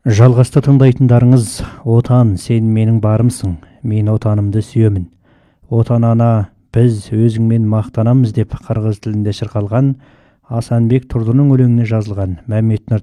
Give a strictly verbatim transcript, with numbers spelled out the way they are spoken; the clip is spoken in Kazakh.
Жалғаста тыңдайтындарыңыз «Отан, сен менің барымсың, мен отанымды сүйемін. Отан ана, біз өзіңмен мақтанамыз» деп қырғыз тілінде шырқалған Асанбек Тұрдының өлеңіне жазылған Мәмет